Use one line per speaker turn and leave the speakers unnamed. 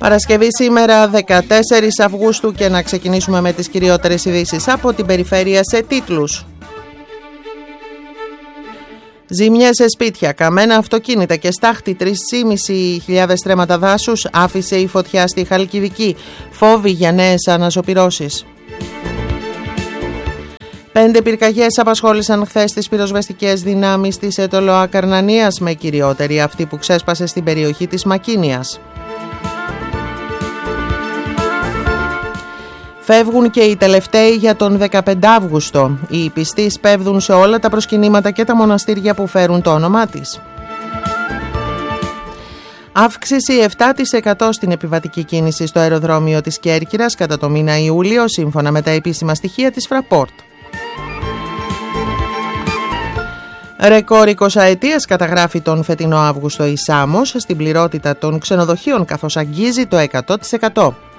Παρασκευή σήμερα 14 Αυγούστου και να ξεκινήσουμε με τις κυριότερες ειδήσεις από την περιφέρεια σε τίτλους. Ζημιές σε σπίτια, καμένα αυτοκίνητα και στάχτη, 3.500 στρέμματα δάσους άφησε η φωτιά στη Χαλκιδική. Φόβοι για νέες αναζωπυρώσεις. 5 πυρκαγιές απασχόλησαν χθες τις πυροσβεστικές δυνάμεις της Αιτωλοακαρνανίας, με κυριότερη αυτή που ξέσπασε στην περιοχή της Μακίνιας. Φεύγουν και οι τελευταίοι για τον 15 Αύγουστο. Οι πιστοί σπέβδουν σε όλα τα προσκυνήματα και τα μοναστήρια που φέρουν το όνομά της. Αύξηση 7% στην επιβατική κίνηση στο αεροδρόμιο της Κέρκυρας κατά το μήνα Ιούλιο, σύμφωνα με τα επίσημα στοιχεία της Fraport. Ρεκόρ 20ετίας καταγράφει τον φετινό Αύγουστο η Σάμος στην πληρότητα των ξενοδοχείων, καθώς αγγίζει το 100%.